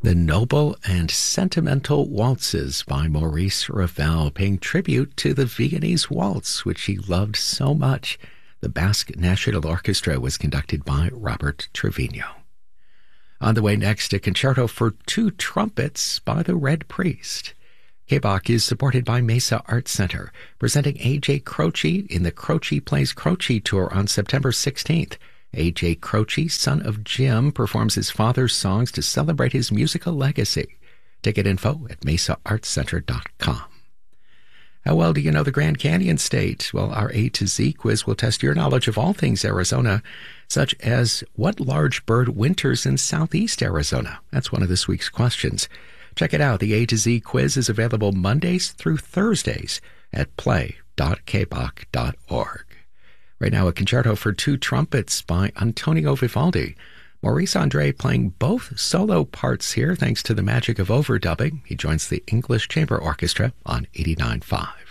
The Noble and Sentimental Waltzes by Maurice Ravel, paying tribute to the Viennese waltz, which he loved so much. The Basque National Orchestra was conducted by Robert Trevino. On the way next, a concerto for two trumpets by the Red Priest. KBOC is supported by Mesa Art Center, presenting A.J. Croce in the Croce Plays Croce Tour on September 16th. A.J. Croce, son of Jim, performs his father's songs to celebrate his musical legacy. Ticket info at mesaartcenter.com. How well do you know the Grand Canyon State? Well, our A to Z quiz will test your knowledge of all things Arizona, such as what large bird winters in southeast Arizona? That's one of this week's questions. Check it out. The A to Z quiz is available Mondays through Thursdays at play.kboc.org. Right now, a concerto for two trumpets by Antonio Vivaldi. Maurice Andre playing both solo parts here thanks to the magic of overdubbing. He joins the English Chamber Orchestra on 89.5.